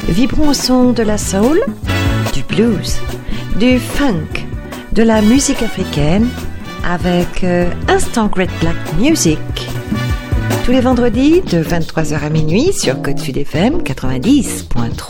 Vibrons au son de la soul, du blues, du funk, de la musique africaine avec Instant Great Black Music. Tous les vendredis de 23h à minuit sur Côte Sud FM 90.3.